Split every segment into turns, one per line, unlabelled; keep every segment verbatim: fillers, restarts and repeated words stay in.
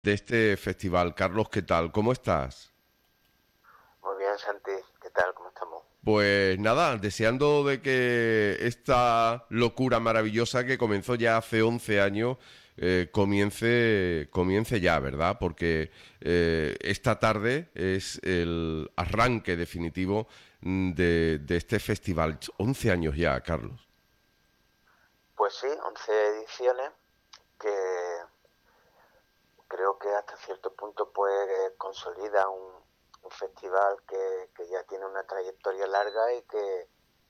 de este festival. Carlos, ¿qué tal? ¿Cómo estás?
Muy bien, Santi, ¿qué tal? ¿Cómo estamos?
Pues nada, deseando de que esta locura maravillosa que comenzó ya hace once años eh, comience, comience ya, ¿verdad? Porque eh, esta tarde es el arranque definitivo mm, de, de este festival. Once años ya, Carlos.
Pues sí, once ediciones que creo que hasta cierto punto pues eh, consolida un, un festival que, que ya tiene una trayectoria larga y que,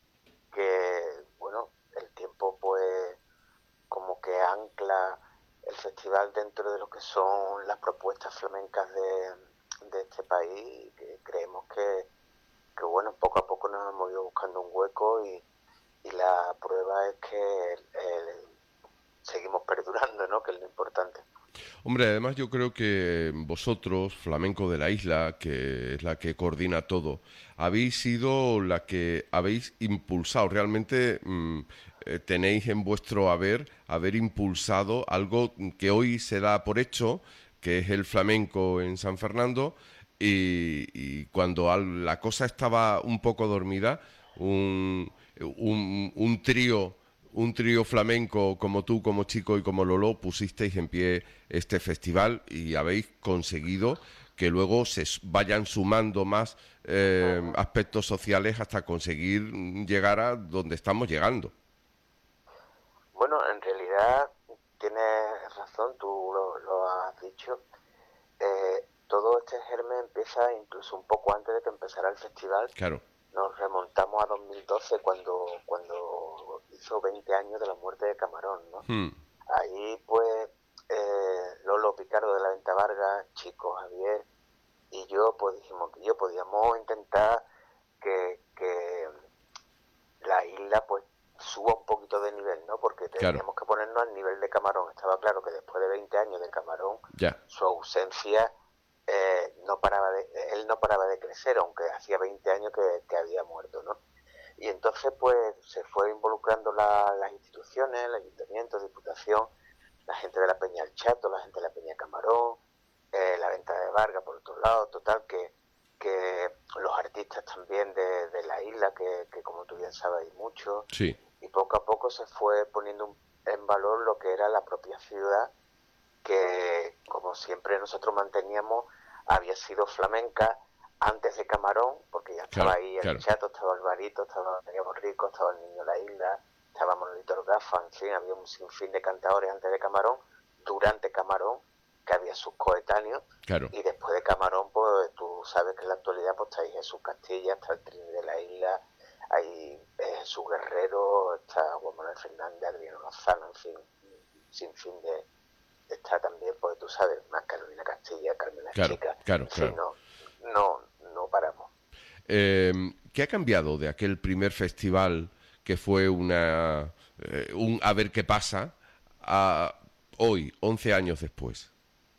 que, bueno, el tiempo pues como que ancla el festival dentro de lo que son las propuestas flamencas de, de este país y que creemos que, que, bueno, poco a poco nos hemos ido buscando un hueco y, y la prueba es que el, el, seguimos perdurando, ¿no? Que es lo importante.
Hombre, además yo creo que vosotros, Flamenco de la Isla, que es la que coordina todo, habéis sido la que habéis impulsado. Realmente mm, eh, tenéis en vuestro haber haber impulsado algo que hoy se da por hecho, que es el flamenco en San Fernando, y, y cuando al- la cosa estaba un poco dormida, un, un, un trío un trío flamenco como tú, como Chico y como Lolo, pusisteis en pie este festival y habéis conseguido que luego se vayan sumando más eh,
Uh-huh.
aspectos sociales hasta conseguir llegar a donde estamos llegando.
Bueno, en realidad tienes razón, tú lo, lo has dicho. Eh, todo este germen empieza incluso un poco antes de que empezara el festival.
Claro.
Nos remontamos a dos mil doce cuando, cuando hizo veinte años de la muerte de Camarón, ¿no?
Hmm.
Ahí pues eh, Lolo Picardo de la Venta Vargas, Chico Javier y yo pues dijimos que yo podíamos intentar que, que la isla pues suba un poquito de nivel, ¿no? Porque
Claro.
teníamos que ponernos al nivel de Camarón. Estaba claro que después de veinte años de Camarón,
Ya.
su ausencia eh, no paraba de, él no paraba de crecer, aunque hacía veinte años que, que había muerto, ¿no? Y entonces pues se fue involucrando la, las instituciones, el ayuntamiento, diputación, la gente de la Peña El Chato, la gente de la Peña Camarón, eh, la venta de Vargas por otro lado, total que, que los artistas también de, de la isla, que, que, como tú bien sabes hay muchos,
Sí.
y poco a poco se fue poniendo en valor lo que era la propia ciudad, que como siempre nosotros manteníamos, había sido flamenca antes de Camarón, porque ya estaba
Claro.
ahí el
Claro.
Chato, estaba Alvarito, estaba María Rico, estaba el Niño de la Isla, estaba Manolito Orgafa, en fin, había un sinfín de cantadores antes de Camarón, durante Camarón, que había sus coetáneos,
Claro.
y después de Camarón, pues tú sabes que en la actualidad pues está ahí Jesús Castilla, está el Trini de la Isla, hay eh, Jesús Guerrero, está Juan Manuel Fernández, Adriano Lozano, en fin, sin fin de, está también, pues tú sabes, más Carolina Castilla, Carmen las
Claro.
Chicas,
Claro.
en fin,
Claro.
no, no, no paramos.
Eh, ¿Qué ha cambiado de aquel primer festival que fue una eh, un a ver qué pasa a hoy, once años después?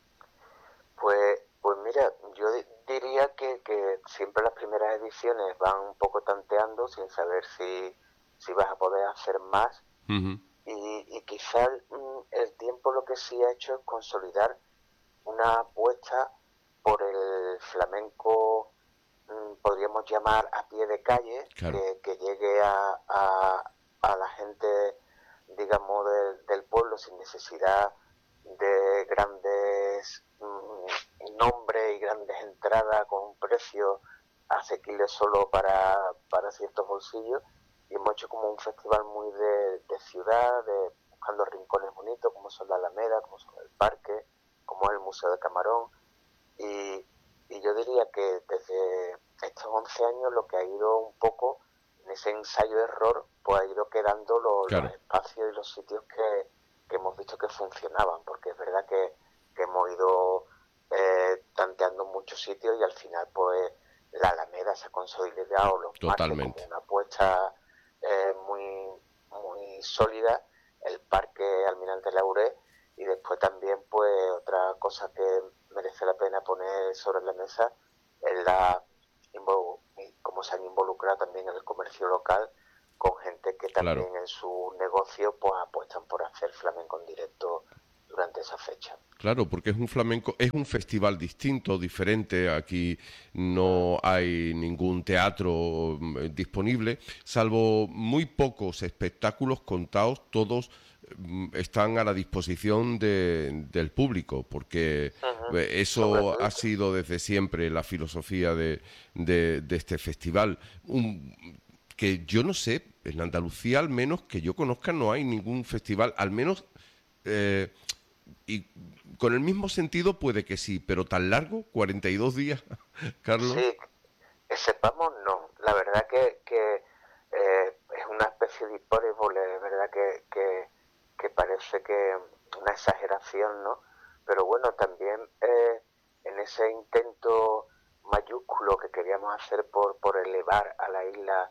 Pues, pues mira, yo di- diría que, que siempre las primeras ediciones van un poco tanteando sin saber si, si vas a poder hacer más
Ujú.
y, y quizás mm, el tiempo lo que sí ha hecho es consolidar una apuesta por el flamenco, mm, podríamos llamar a pie de calle,
Claro.
que, que llegue a, a, a la gente, digamos, de, del pueblo sin necesidad de grandes mm, nombres y grandes entradas con un precio asequible solo para, para ciertos bolsillos. Y hemos hecho como un festival muy de, de ciudad, de, buscando rincones bonitos, como son la Alameda, como son el Parque, como es el Museo de Camarón. Y, y yo diría que desde estos once años lo que ha ido un poco en ese ensayo-error, pues ha ido quedando lo, los
Claro.
espacios y los sitios que, que hemos visto que funcionaban, porque es verdad que, que hemos ido eh, tanteando muchos sitios y al final pues la Alameda se ha consolidado, los parques como
Totalmente.
una apuesta eh, muy, muy sólida, el parque Almirante Lauré y después también pues otra cosa que merece la pena poner sobre la mesa es la cómo se han involucrado también en el comercio local con gente que
Claro.
también en su negocio pues apuestan por hacer flamenco en directo durante esa fecha.
Claro, porque es un flamenco, es un festival distinto, diferente. Aquí no hay ningún teatro mm, disponible, salvo muy pocos espectáculos contados, todos mm, están a la disposición de- del público, porque
Ujú.
eh,
Son
eso ha
gratuitos.
sido desde siempre la filosofía de, de- de este festival. Un- que yo no sé, en Andalucía al menos que yo conozca no hay ningún festival, al menos... eh, y con el mismo sentido puede que sí, pero tan largo, cuarenta y dos días, Carlos.
Sí, que sepamos, no. La verdad que, que eh, es una especie de hipérbole, es verdad que, que, que parece que una exageración, ¿no? Pero bueno, también eh, en ese intento mayúsculo que queríamos hacer por, por elevar a la isla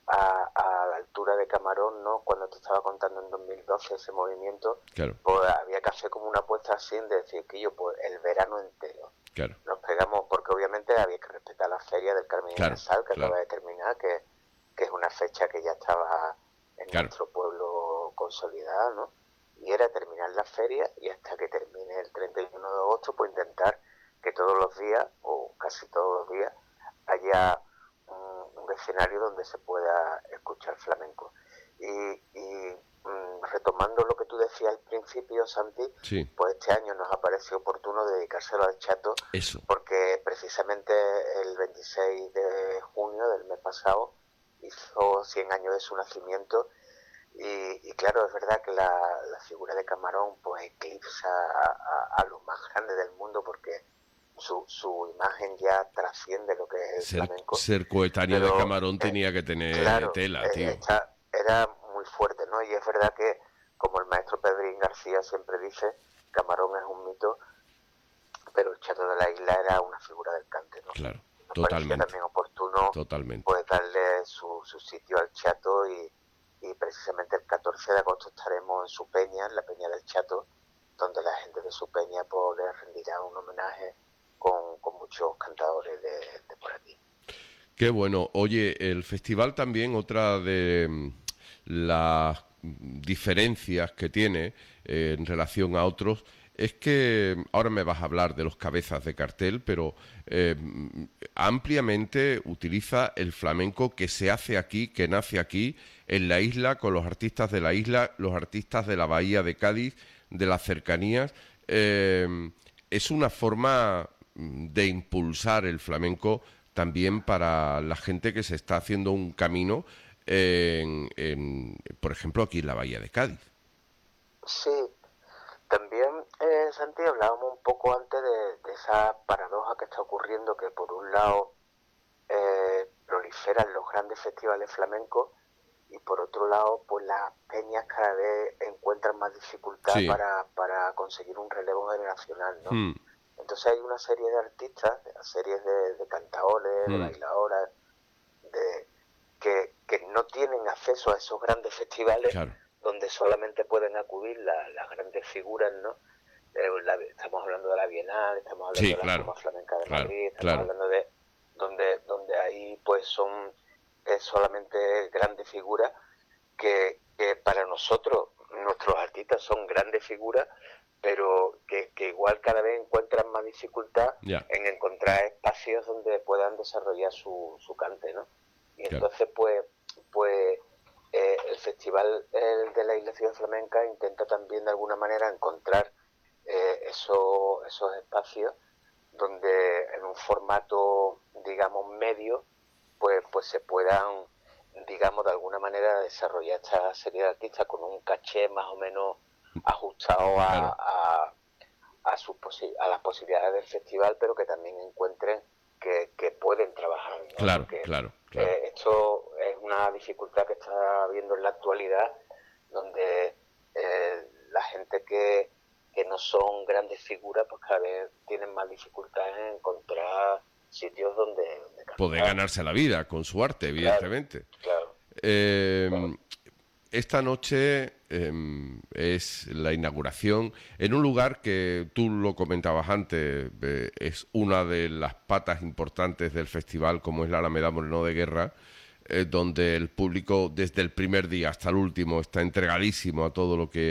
a, a la altura de Camarón, ¿no? Cuando te estaba contando en dos mil doce ese movimiento,
Claro,
pues había que hacer como una apuesta así de decir que yo, pues el verano entero
claro,
nos pegamos, porque obviamente había que respetar la feria del Carmen y
claro,
la Sal, que
claro,
acaba de terminar, que, que es una fecha que ya estaba en
claro.
nuestro pueblo consolidada, ¿no? Y era terminar la feria y hasta que termine el treinta y uno de agosto, pues intentar que todos los días, o casi todos los días, haya un, un escenario donde se pueda escuchar flamenco. Y, y mm, retomando lo que tú decías al principio, Santi,
Sí,
pues este año nos ha parecido oportuno dedicárselo al Chato,
eso.
porque precisamente el veintiséis de junio del mes pasado hizo cien años de su nacimiento y, y claro, es verdad que la, la figura de Camarón pues eclipsa a, a, a los más grandes del mundo porque su, su imagen ya trasciende lo que es el
Ser,
flamenco,
ser coetáneo de
pero
Camarón
eh,
tenía que tener
claro,
tela,
eh,
tío.
esta era muy fuerte, ¿no? Y es verdad que, como el maestro Pedrín García siempre dice, Camarón es un mito, pero el Chato de la Isla era una figura del cante, ¿no?
Claro,
Nos parecía
totalmente,
también oportuno
totalmente.
pues darle su, su sitio al Chato y, y precisamente el catorce de agosto estaremos en su peña, en la Peña del Chato, donde la gente de su peña pues, le rendirá un homenaje con, con muchos cantadores de, de por aquí.
Qué bueno. Oye, el festival también, otra de mm, las mm, diferencias que tiene eh, en relación a otros, es que mm, ahora me vas a hablar de los cabezas de cartel, pero eh, mm, ampliamente utiliza el flamenco que se hace aquí, que nace aquí, en la isla, con los artistas de la isla, los artistas de la bahía de Cádiz, de las cercanías. Eh, es una forma mm, de impulsar el flamenco también para la gente que se está haciendo un camino, en, en, por ejemplo, aquí en la Bahía de Cádiz.
Sí, también, eh, Santi, hablábamos un poco antes de, de esa paradoja que está ocurriendo, que por un lado eh, proliferan los grandes festivales flamencos y por otro lado, pues las peñas cada vez encuentran más dificultad
Sí.
para, para conseguir un relevo generacional, ¿no?
Hmm,
Entonces hay una serie de artistas, series de, de cantaores, de
hmm,
bailadoras, de, que, que no tienen acceso a esos grandes festivales
claro.
donde solamente pueden acudir la- las grandes figuras, ¿no? Eh, la- estamos hablando de la Bienal, estamos hablando
Sí,
de la
claro.
Foma Flamenca de
Claro,
Madrid, estamos
claro.
hablando de donde, donde ahí pues son eh, solamente grandes figuras que, que para nosotros, nuestros artistas son grandes figuras, pero que, que igual cada vez encuentran más dificultad
Ya,
en encontrar espacios donde puedan desarrollar su, su cante, ¿no? Y
claro.
entonces, pues, pues eh, el Festival el de la Isla Ciudad Flamenca intenta también de alguna manera encontrar eh, esos, esos espacios donde en un formato, digamos, medio, pues, pues se puedan, digamos, de alguna manera desarrollar esta serie de artistas con un caché más o menos ajustado a,
Claro,
a, a, sus posi a las posibilidades del festival, pero que también encuentren que, que pueden trabajar, ¿no?
claro,
Porque
claro, claro.
eh, esto es una dificultad que está habiendo en la actualidad, donde eh, la gente que, que no son grandes figuras, pues cada vez tienen más dificultades en encontrar sitios donde, donde
Poder
cantar.
ganarse la vida con su arte,
Claro,
evidentemente.
claro, claro.
Eh, esta noche eh, es la inauguración en un lugar que tú lo comentabas antes, eh, es una de las patas importantes del festival, como es la Alameda Moreno de Guerra, eh, donde el público desde el primer día hasta el último está entregadísimo a todo lo que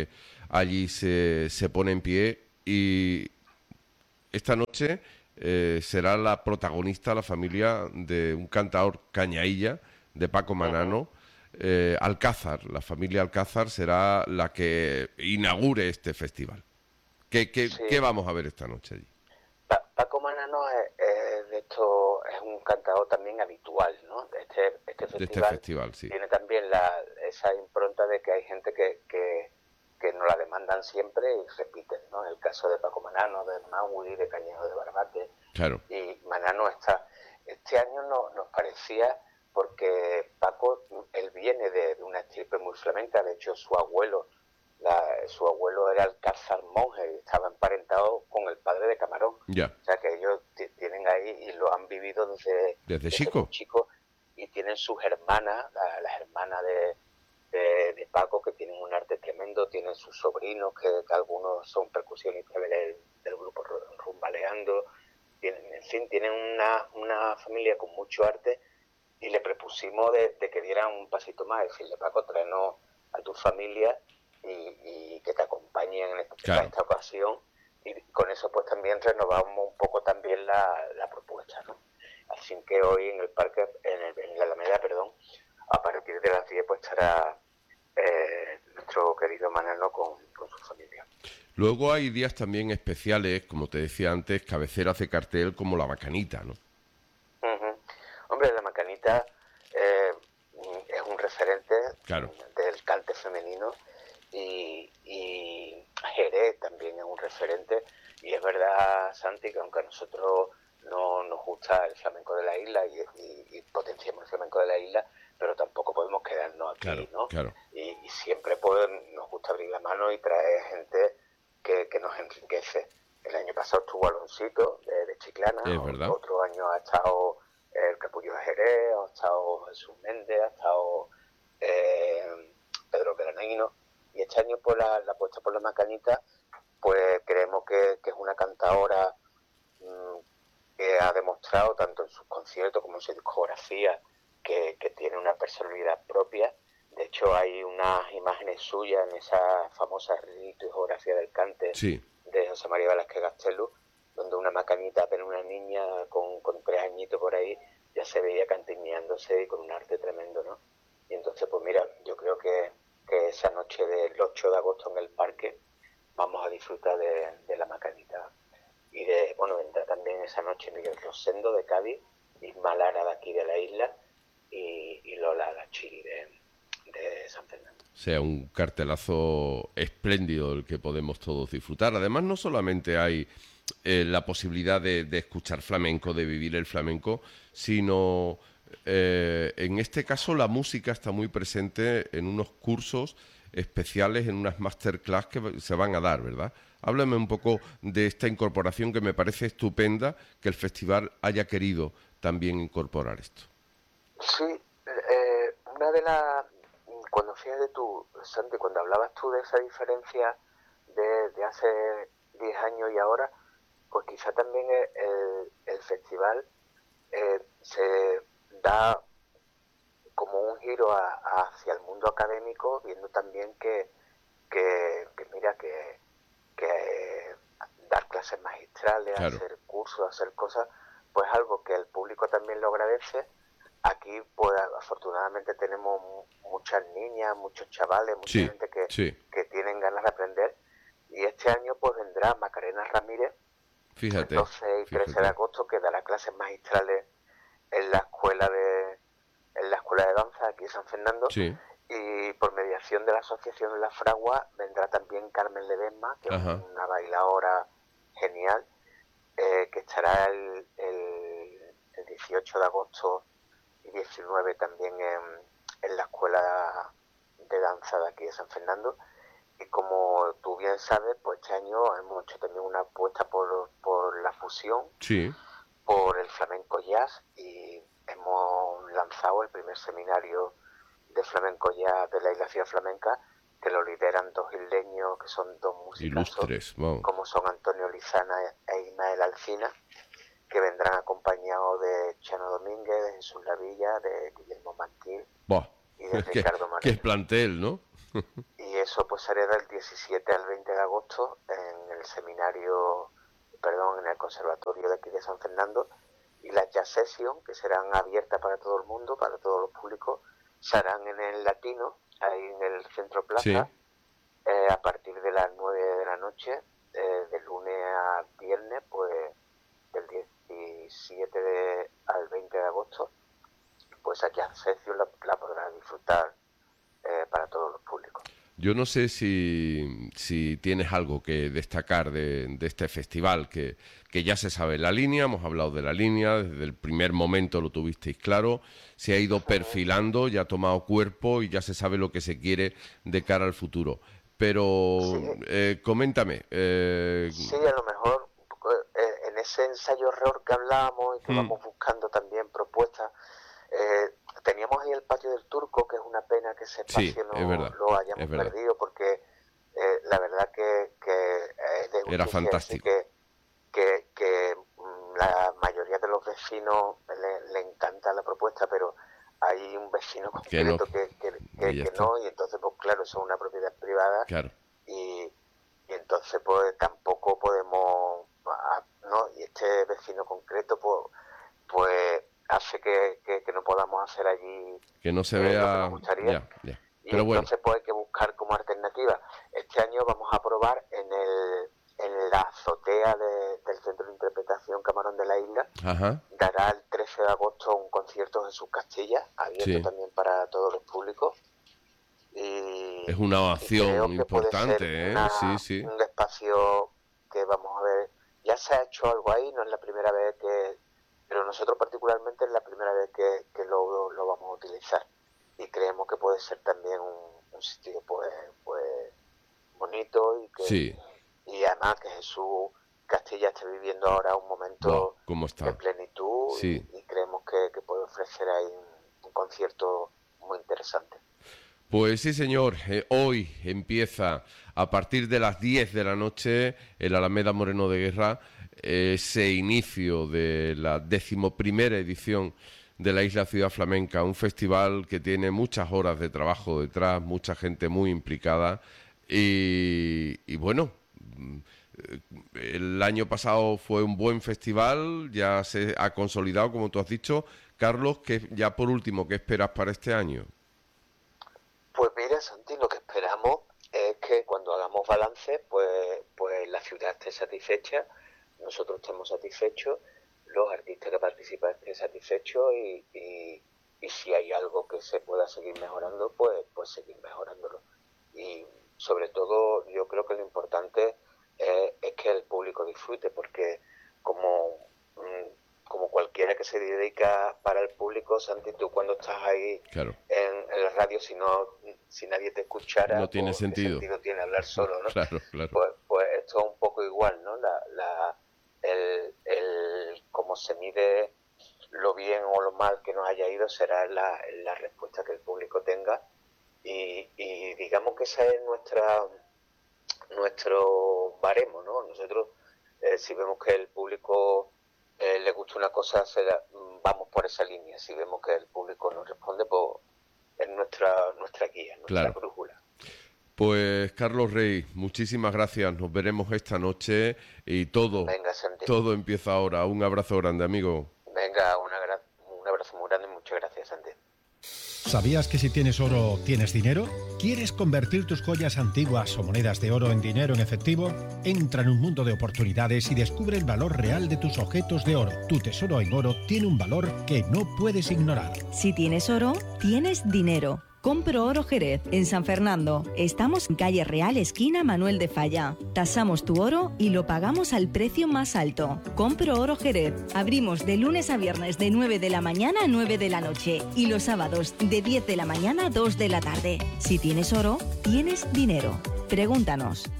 allí se, se pone en pie y esta noche eh, será la protagonista la familia de un cantador cañailla, de Paco
Ujú.
Manano. Eh, Alcázar, la familia Alcázar será la que inaugure este festival. ¿Qué, qué, qué
Sí,
vamos a ver esta noche allí?
Pa- Paco Manano es, es de esto, es un cantador también habitual, ¿no? De Este, este
De este
festival
festival, sí.
tiene también la, esa impronta de que hay gente que, que, que nos la demandan siempre y repiten, ¿no? El caso de Paco Manano, de Maui, de Cañejo de Barbate,
Claro,
y Manano está. Este año no, nos parecía, porque Paco, él viene de, de una estirpe muy flamenca, de hecho su abuelo, la, su abuelo era Alcázar Monje y estaba emparentado con el padre de Camarón.
ya.
O sea que ellos tienen ahí y lo han vivido desde,
Desde
desde muy
chico.
chicos y tienen sus hermanas, la- las hermanas de, de, de Paco, que tienen un arte tremendo, tienen sus sobrinos, que, que algunos son percusionistas del, del grupo Rumbaleando, tienen, en fin, tienen una, una familia con mucho arte y le propusimos de, de que dieran un pasito más, decirle, Paco, tráenos a tu familia y, y que te acompañen en esta, en
Claro.
esta ocasión, y con eso pues también renovamos un poco también la, la propuesta, ¿no? Así que hoy en el parque, en, el, en la Alameda, perdón, a partir de las diez pues estará eh, nuestro querido Manano con, con su familia.
Luego hay días también especiales, como te decía antes, cabeceras de cartel como la Bacanita, ¿no?
Uh-huh. Hombre, la Macanita eh, es un referente
Claro,
del cante femenino y, y Jerez también es un referente y es verdad, Santi, que aunque a nosotros no nos gusta el flamenco de la isla y, y, y potenciamos el flamenco de la isla, pero tampoco podemos quedarnos
claro,
aquí, ¿no?
claro.
Y, y siempre pues, nos gusta abrir la mano y traer gente que, que nos enriquece. El año pasado estuvo Aloncito de, de Chiclana,
Es verdad.
otro año ha estado el Capullo de Jerez, ha estado Jesús Méndez, ha estado eh, Pedro Granino, y este año por la, la apuesta por la Macanita, pues creemos que, que es una cantadora mmm, que ha demostrado tanto en sus conciertos como en su discografía que, que tiene una personalidad propia. De hecho hay unas imágenes suyas en esa famosa discografía del cante
Sí,
de José María Velázquez Gastelu, donde una macanita, apenas una niña con, con tres añitos por ahí, ya se veía cantineándose y con un arte tremendo, ¿no? Y entonces, pues mira, yo creo que, que esa noche del ocho de agosto en el parque vamos a disfrutar de, de la macanita. Y de, bueno, vendrá también esa noche Miguel Rosendo de Cádiz, Isma Lara de aquí de la isla y, y Lola Lachiri de, de San Fernando.
o sea, un cartelazo espléndido el que podemos todos disfrutar. Además, no solamente hay eh, la posibilidad de, de escuchar flamenco, de vivir el flamenco, sino eh, en este caso la música está muy presente en unos cursos especiales, en unas masterclass que se van a dar, ¿verdad? Háblame un poco de esta incorporación que me parece estupenda que el festival haya querido también incorporar esto.
Sí, eh, una de las... Cuando fíjate tú, Santi, cuando hablabas tú de esa diferencia de, de hace diez años y ahora, pues quizá también el, el festival eh, se da como un giro a, a hacia el mundo académico, viendo también que, que, que mira, que, que dar clases magistrales,
Claro,
hacer cursos, hacer cosas, pues algo que el público también lo agradece. Aquí, pues afortunadamente tenemos muchas niñas, muchos chavales, mucha
sí,
gente que,
sí,
que tienen ganas de aprender. Y este año pues vendrá Macarena Ramírez, el
fíjate,
doce y trece de
fíjate,
agosto, que dará clases magistrales en la escuela de, en la escuela de danza aquí en San Fernando.
sí,
Y por mediación de la Asociación de la Fragua vendrá también Carmen Ledesma, que es
ajá,
una bailadora genial, eh, que estará el, el, el dieciocho de agosto y diecinueve también en, en la escuela de danza de aquí de San Fernando. Y como tú bien sabes, pues este año hemos hecho también una apuesta por, por la fusión,
sí,
por el flamenco jazz, y hemos lanzado el primer seminario de flamenco jazz de la Isla Ciudad Flamenca, que lo lideran dos isleños que son dos musicazos,
ilustres, vamos.
como son Antonio Lizana e Ismael Alcina, que vendrán acompañados de Chano Domínguez, de Jesús Lavilla, de Guillermo Mantil
Buah,
y de
qué,
Ricardo
qué
Moreno.
plantel, ¿no?
Y eso pues será del diecisiete al veinte de agosto en el seminario, perdón, en el conservatorio de aquí de San Fernando, y las jazz sessions, que serán abiertas para todo el mundo, para todos los públicos, se harán en el Latino, ahí en el Centro Plaza,
sí.
eh, a partir de las nueve de la noche, eh, de lunes a viernes, pues del diecisiete de, al veinte de agosto, pues la jazz session la, la podrán disfrutar eh, para todos los públicos.
Yo no sé si, si tienes algo que destacar de, de este festival, que, que ya se sabe la línea, hemos hablado de la línea, desde el primer momento lo tuvisteis claro, se ha ido perfilando, ya ha tomado cuerpo y ya se sabe lo que se quiere de cara al futuro. Pero
Sí.
eh, coméntame. Eh...
Sí, a lo mejor eh, en ese ensayo-error que hablábamos y que
hmm.
vamos buscando también propuestas, eh, teníamos ahí el Patio del Turco, que es una pena que ese espacio
Sí,
no
es verdad,
lo hayamos
es verdad.
perdido, porque eh, la verdad que, que es de
era
justicia
fantástico.
que, que, que mm, la mayoría de los vecinos le, le encanta la propuesta, pero hay un vecino
que no,
concreto que, que, que,
y
que no, y entonces pues claro, eso es una propiedad privada,
claro.
y, y entonces pues tampoco podemos, ¿no? Y este vecino concreto pues pues hace que, que, que no podamos hacer allí
que no se
eh,
vea
lo que nos gustaría.
ya, ya.
Y
Pero
entonces
bueno.
pues hay que buscar como alternativa. Este año vamos a probar en el en la azotea de, del Centro de Interpretación Camarón de la Isla.
Ajá.
Dará el trece de agosto un concierto Jesús Castilla, abierto
Sí.
también para todos los públicos. Y,
es una acción importante, ¿eh?
Una,
sí, sí.
un espacio que vamos a ver, ya se ha hecho algo ahí, no es la primera vez que, pero nosotros particularmente es la primera vez que, que lo, lo vamos a utilizar, y creemos que puede ser también un, un sitio pues, pues bonito, y que
sí.
y además que Jesús Castilla está viviendo ahora un momento
wow, ¿cómo está?
de plenitud,
sí.
y, y creemos que, que puede ofrecer ahí un, un concierto muy interesante.
Pues sí, señor, eh, hoy empieza a partir de las diez de la noche en la Alameda Moreno de Guerra eh, ese inicio de la decimoprimera edición de la Isla Ciudad Flamenca, un festival que tiene muchas horas de trabajo detrás, mucha gente muy implicada y, y bueno, el año pasado fue un buen festival, ya se ha consolidado, como tú has dicho. Carlos, que ya por último, ¿qué esperas para este año?
Pues mira, Santi, lo que esperamos es que cuando hagamos balance, pues, pues la ciudad esté satisfecha, nosotros estemos satisfechos, los artistas que participan estén satisfechos, y, y, y si hay algo que se pueda seguir mejorando, pues, pues seguir mejorándolo. Y sobre todo yo creo que lo importante es, es que el público disfrute, porque como... Mmm, como cualquiera que se dedica para el público, Santi, tú cuando estás ahí
claro.
en, en la radio, si no si nadie te escuchara,
no tiene
pues,
sentido.
¿qué sentido tiene hablar solo, no?
claro, claro.
Pues, pues esto es un poco igual, ¿no? La, la, el, el cómo se mide lo bien o lo mal que nos haya ido será la, la respuesta que el público tenga, y, y digamos que esa es nuestra nuestro baremo, ¿no? Nosotros eh, si vemos que el público Eh, le gusta una cosa, se la, vamos por esa línea. Si vemos que el público nos responde, pues es nuestra nuestra guía, nuestra
claro.
brújula.
Pues Carlos Rey, muchísimas gracias. Nos veremos esta noche y todo,
Venga, Santi.
todo empieza ahora. Un abrazo grande, amigo.
Venga, una gra- un abrazo muy grande y muchas gracias, Santi.
¿Sabías que si tienes oro, tienes dinero? ¿Quieres convertir tus joyas antiguas o monedas de oro en dinero en efectivo? Entra en un mundo de oportunidades y descubre el valor real de tus objetos de oro. Tu tesoro en oro tiene un valor que no puedes ignorar.
Si tienes oro, tienes dinero. Compro Oro Jerez, en San Fernando. Estamos en calle Real, esquina Manuel de Falla. Tasamos tu oro y lo pagamos al precio más alto. Compro Oro Jerez. Abrimos de lunes a viernes de nueve de la mañana a nueve de la noche. Y los sábados de diez de la mañana a dos de la tarde. Si tienes oro, tienes dinero. Pregúntanos.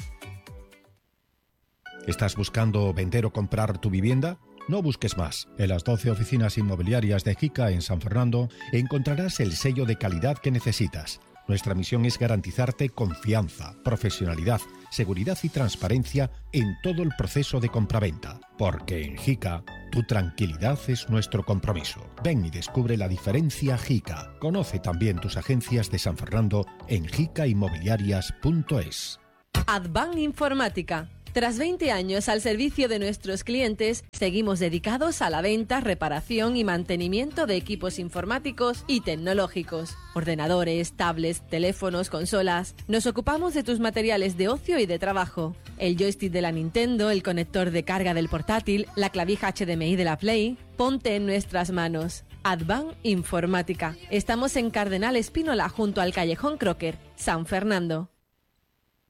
¿Estás buscando vender o comprar tu vivienda? No busques más. En las doce oficinas inmobiliarias de Jica en San Fernando encontrarás el sello de calidad que necesitas. Nuestra misión es garantizarte confianza, profesionalidad, seguridad y transparencia en todo el proceso de compraventa. Porque en Jica Tu tranquilidad es nuestro compromiso. Ven y descubre la diferencia Jica. Conoce también tus agencias de San Fernando en jica inmobiliarias punto es.
Advan Informática. Tras veinte años al servicio de nuestros clientes, seguimos dedicados a la venta, reparación y mantenimiento de equipos informáticos y tecnológicos. Ordenadores, tablets, teléfonos, consolas. Nos ocupamos de tus materiales de ocio y de trabajo. El joystick de la Nintendo, el conector de carga del portátil, la clavija H D M I de la Play. Ponte en nuestras manos. Advan Informática. Estamos en Cardenal Espínola junto al Callejón Crocker, San Fernando.